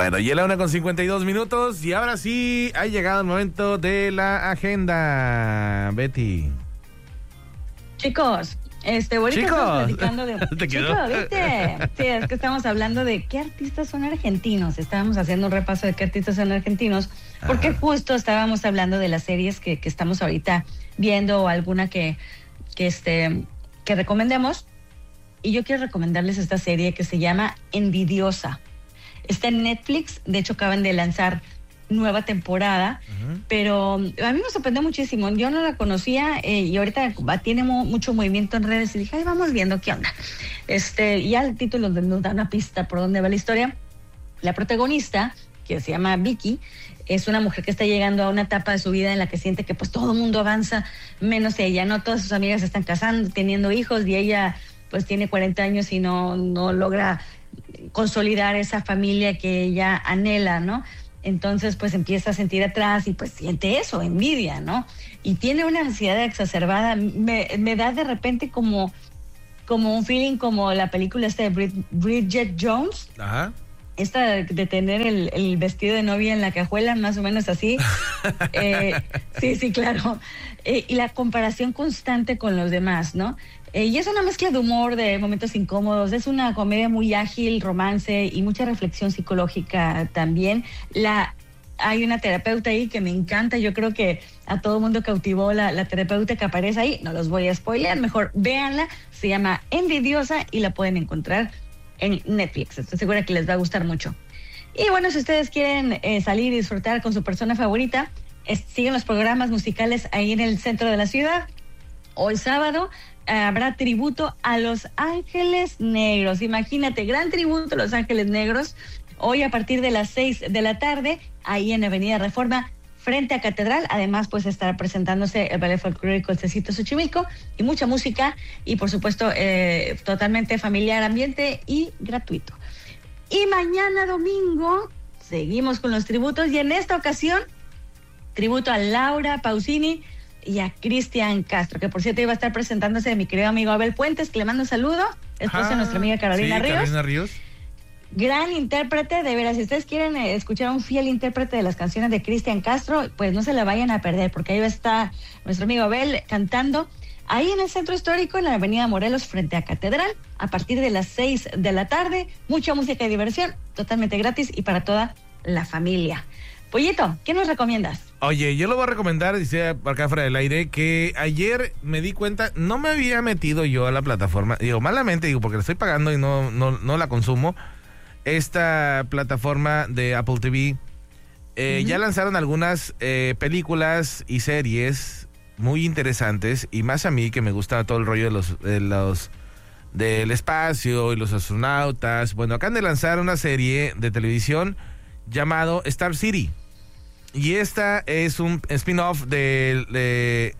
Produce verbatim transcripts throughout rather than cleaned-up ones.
Bueno, y la una con cincuenta y dos minutos y ahora sí ha llegado el momento de la agenda. Betty. Chicos, este, ahorita Chicos. estamos platicando de... ¿Te quedó? Chicos, ¿viste? Sí, es que estamos hablando de qué artistas son argentinos. Estábamos haciendo un repaso de qué artistas son argentinos, porque Ajá. justo estábamos hablando de las series que, que estamos ahorita viendo o alguna que, que, este, que recomendemos. Y yo quiero recomendarles esta serie que se llama Envidiosa. Está en Netflix, de hecho acaban de lanzar nueva temporada, uh-huh. pero a mí me sorprendió muchísimo. Yo no la conocía eh, y ahorita tiene mo- mucho movimiento en redes y dije, ay, vamos viendo qué onda. Este, ya el título nos da una pista por dónde va la historia. La protagonista, que se llama Vicky, es una mujer que está llegando a una etapa de su vida en la que siente que pues todo el mundo avanza, menos ella, ¿no? Todas sus amigas se están casando, teniendo hijos y ella pues tiene cuarenta años y no, no logra consolidar esa familia que ella anhela, ¿no? Entonces, pues empieza a sentir atrás y pues siente eso, envidia, ¿no? Y tiene una ansiedad exacerbada. Me, me da de repente como, como un feeling como la película esta de Brid- Bridget Jones. Ajá. Esta de tener el, el vestido de novia en la cajuela, más o menos así. eh, sí, sí, claro. Eh, y la comparación constante con los demás, ¿no? Eh, y es una mezcla de humor, de momentos incómodos. Es una comedia muy ágil, romance y mucha reflexión psicológica también. La, hay una terapeuta ahí que me encanta. Yo creo que a todo mundo cautivó la, la terapeuta que aparece ahí. No los voy a spoilear, mejor véanla. Se llama Envidiosa y la pueden encontrar en Netflix. Estoy segura que les va a gustar mucho. Y bueno, si ustedes quieren eh, salir y disfrutar con su persona favorita, es, siguen los programas musicales ahí en el centro de la ciudad. Hoy sábado eh, habrá tributo a Los Ángeles Negros. Imagínate, gran tributo a Los Ángeles Negros. Hoy a partir de las seis de la tarde, ahí en Avenida Reforma, frente a Catedral. Además, pues estará presentándose el ballet folclórico El Cecito Xochimilco y mucha música y, por supuesto, eh, totalmente familiar, ambiente y gratuito. Y mañana domingo seguimos con los tributos y en esta ocasión tributo a Laura Pausini y a Cristian Castro, que por cierto iba a estar presentándose mi querido amigo Abel Puentes, que le mando un saludo, esposa de nuestra amiga Carolina sí, Ríos. Carolina Ríos. Gran intérprete, de veras, si ustedes quieren eh, escuchar a un fiel intérprete de las canciones de Cristian Castro, pues no se la vayan a perder, porque ahí va a estar nuestro amigo Abel cantando, ahí en el Centro Histórico, en la Avenida Morelos, frente a Catedral, a partir de las seis de la tarde, mucha música y diversión, totalmente gratis y para toda la familia. Pollito, ¿qué nos recomiendas? Oye, yo lo voy a recomendar, dice acá fuera del aire, que ayer me di cuenta, no me había metido yo a la plataforma, digo, malamente, digo, porque la estoy pagando y no, no, no la consumo, esta plataforma de Apple T V, eh, uh-huh. ya lanzaron algunas eh, películas y series muy interesantes, y más a mí que me gusta todo el rollo de los, de los del espacio y los astronautas. Bueno, acaban de lanzar una serie de televisión llamado Star City. Y esta es un spin-off de... de,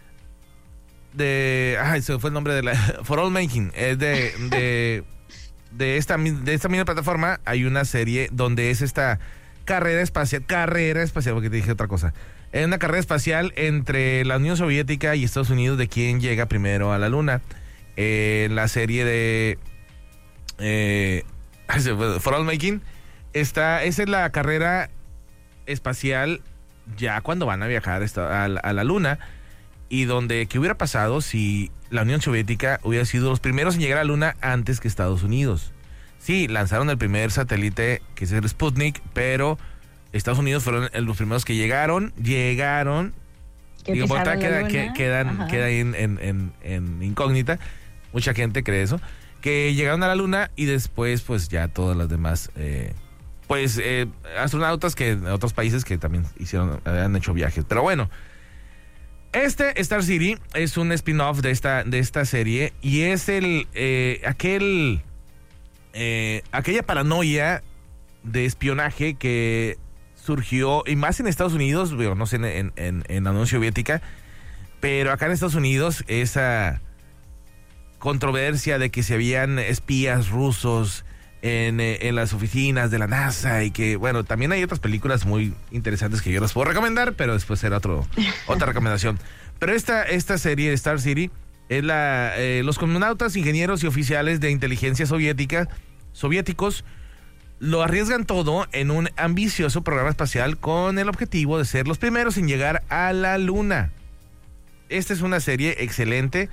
de ay, se fue el nombre de la... For All Making. Es de... de de esta, de esta misma plataforma hay una serie donde es esta carrera espacial, carrera espacial, porque te dije otra cosa. Es una carrera espacial entre la Unión Soviética y Estados Unidos de quién llega primero a la Luna. Eh, la serie de... Eh, For All Making. Esta, esa es la carrera espacial ya cuando van a viajar a, a la Luna, y donde qué hubiera pasado si la Unión Soviética hubiera sido los primeros en llegar a la Luna antes que Estados Unidos. Sí, lanzaron el primer satélite, que es el Sputnik, pero Estados Unidos fueron los primeros que llegaron, llegaron, que digo, por acá queda, que, quedan, queda ahí en, en, en, en incógnita, mucha gente cree eso, que llegaron a la Luna y después pues ya todas las demás... Eh, pues eh, astronautas que en otros países que también hicieron, han hecho viajes. Pero bueno, este Star City es un spin-off de esta, de esta serie y es el eh, aquel eh, aquella paranoia de espionaje que surgió, y más en Estados Unidos, bueno, no sé, en, en, en la Unión Soviética, pero acá en Estados Unidos esa controversia de que se habían espías rusos En, en las oficinas de la NASA, y que, bueno, también hay otras películas muy interesantes que yo les puedo recomendar, pero después será otro, otra recomendación. Pero esta, esta serie, Star City, es la, eh, los cosmonautas, ingenieros y oficiales de inteligencia soviética, soviéticos lo arriesgan todo en un ambicioso programa espacial con el objetivo de ser los primeros en llegar a la luna. Esta es una serie excelente.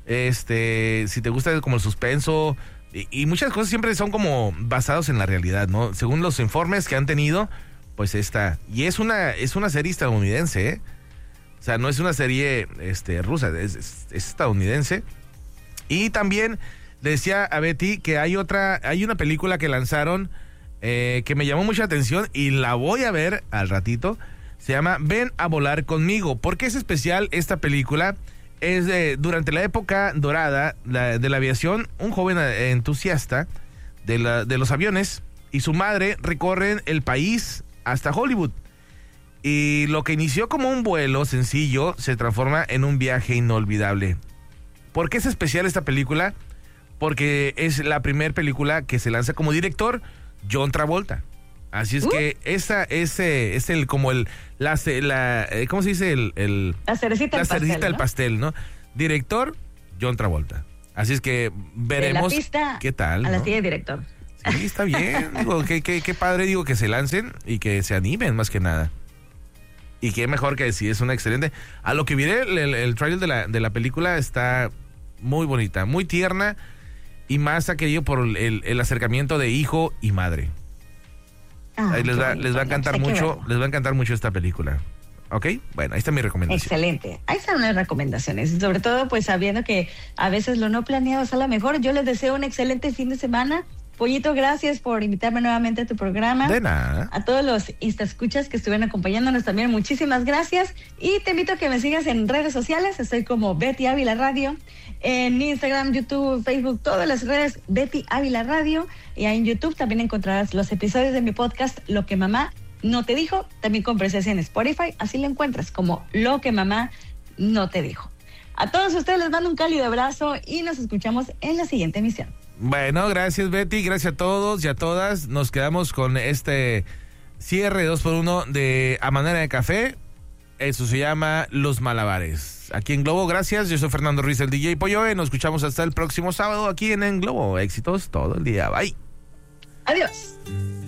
Este, si te gusta como el suspenso y, y muchas cosas siempre son como basados en la realidad, ¿no? Según los informes que han tenido, pues esta, y es una es una serie estadounidense, ¿eh? O sea, no es una serie este rusa, es, es, es estadounidense. Y también le decía a Betty que hay otra, hay una película que lanzaron eh, que me llamó mucha atención y la voy a ver al ratito. Se llama Ven a volar conmigo. ¿Por qué es especial esta película? Es de, durante la época dorada la, de la aviación, un joven entusiasta de, la, de los aviones y su madre recorren el país hasta Hollywood. Y lo que inició como un vuelo sencillo se transforma en un viaje inolvidable. ¿Por qué es especial esta película? Porque es la primera película que se lanza como director John Travolta. Así es uh. que esa ese es el como el la, la ¿cómo se dice? El, el la cerecita, la del, cerecita pastel, del ¿no? pastel, ¿no? Director John Travolta. Así es que veremos de la pista qué tal. A la ¿no? silla de director. Sí, está bien. Digo, qué, qué, qué padre, digo, que se lancen y que se animen más que nada. Y qué mejor que si es una excelente. A lo que miré, el, el, el trailer de la, de la película está muy bonita, muy tierna y más aquello por el, el acercamiento de hijo y madre. Ah, Ahí les va, les va a encantar mucho, les va a encantar mucho esta película. ¿Ok? Bueno, ahí está mi recomendación. Excelente. Ahí están las recomendaciones. Sobre todo, pues sabiendo que a veces lo no planeado sale mejor. Yo les deseo un excelente fin de semana. Pollito, gracias por invitarme nuevamente a tu programa. De nada. A todos los Instaescuchas que estuvieron acompañándonos también, muchísimas gracias. Y te invito a que me sigas en redes sociales. Estoy como Betty Ávila Radio. En Instagram, YouTube, Facebook, todas las redes Betty Ávila Radio. Y ahí en YouTube también encontrarás los episodios de mi podcast Lo que mamá no te dijo. También con presencia en Spotify. Así lo encuentras como Lo que mamá no te dijo. A todos ustedes les mando un cálido abrazo y nos escuchamos en la siguiente emisión. Bueno, gracias Betty, gracias a todos y a todas. Nos quedamos con este cierre dos por uno de A Manera de Café. Eso se llama Los Malabares. Aquí en Globo, gracias. Yo soy Fernando Ruiz, el D J Polloe. Nos escuchamos hasta el próximo sábado aquí en En Globo. Éxitos todo el día. Bye. Adiós.